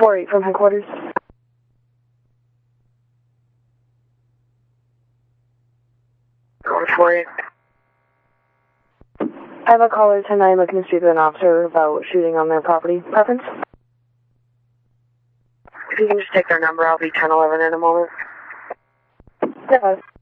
4-8 from headquarters. Going 4-8. I have a caller 10-9 looking to speak with an officer about shooting on their property. Preference? If you can just take their number, I'll be 10-11 in a moment. Yeah.